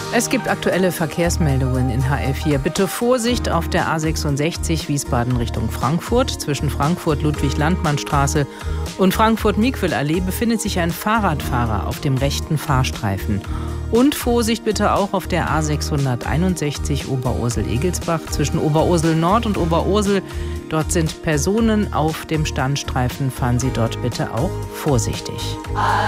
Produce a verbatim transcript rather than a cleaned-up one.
Es gibt aktuelle Verkehrsmeldungen in H L vier. Bitte Vorsicht auf der A sechsundsechzig Wiesbaden Richtung Frankfurt. Zwischen Frankfurt-Ludwig-Landmann-Straße und Frankfurt-Miquel-Allee befindet sich ein Fahrradfahrer auf dem rechten Fahrstreifen. Und Vorsicht bitte auch auf der A sechshunderteinundsechzig Oberursel-Egelsbach zwischen Oberursel Nord und Oberursel. Dort sind Personen auf dem Standstreifen. Fahren Sie dort bitte auch vorsichtig.